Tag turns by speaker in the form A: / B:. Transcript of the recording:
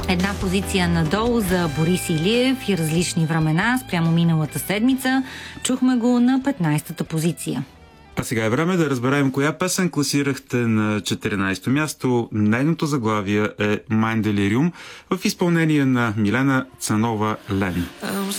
A: Една позиция надолу за Борис Илиев и различни времена спрямо миналата седмица. Чухме го на 15-та позиция.
B: А сега е време да разберем коя песен класирахте на 14-то място. Нейното заглавие е Mein Delirium в изпълнение на Милена Цанова-Лен.